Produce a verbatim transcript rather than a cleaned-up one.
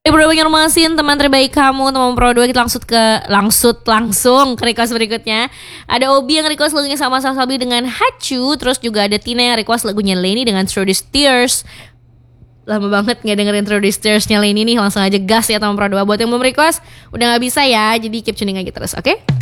Bro, informasin teman terbaik kamu, teman Pro dua, kita langsung ke langsung langsung ke request berikutnya. Ada Obi yang request lagunya sama Sasabi dengan Hachu, terus juga ada Tina yang request lagunya Leni dengan Through These Tears. Lama banget nggak dengerin Through These Tears-nya Leni nih, langsung aja gas ya teman Pro dua. Buat yang belum request, udah nggak bisa ya, jadi keep tuning aja terus, oke? Okay?